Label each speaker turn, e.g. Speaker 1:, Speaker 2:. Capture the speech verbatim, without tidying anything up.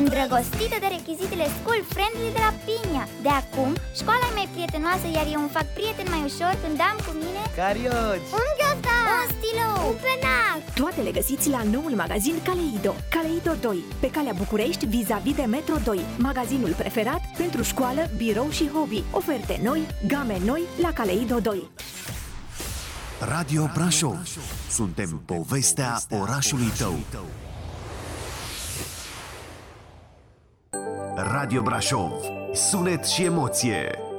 Speaker 1: Îndrăgostită de rechizitele school-friendly de la Pinia. De acum, școala e mai prietenoasă, iar eu îmi fac prieten mai ușor când am cu mine
Speaker 2: carioci,
Speaker 1: un ghiozdan, un stilou, un penac.
Speaker 3: Toate le găsiți la noul magazin Kaleido. Kaleido doi, pe calea București, vis-a-vis de Metro doi. Magazinul preferat pentru școală, birou și hobby. Oferte noi, game noi la Kaleido doi.
Speaker 4: Radio Brașov. Suntem povestea orașului tău. Radio Brașov. Sunet și emoție.